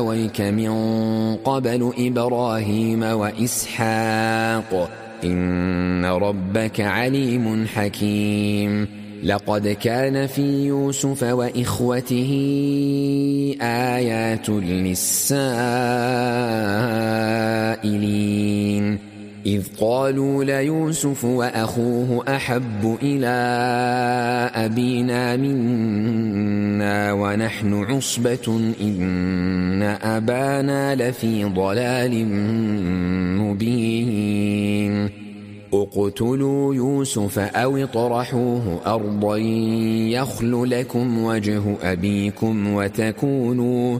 ويك من قبل إبراهيم وإسحاق إن ربك عليم حكيم لقد كان في يوسف وإخوته آيات للسائلين إذ قالوا ليوسف وأخوه أحب إلى أبينا منا ونحن عصبة إن أبانا لفي ضلال مبين اقتلوا يوسف أو اطرحوه أرضا يخل لكم وجه أبيكم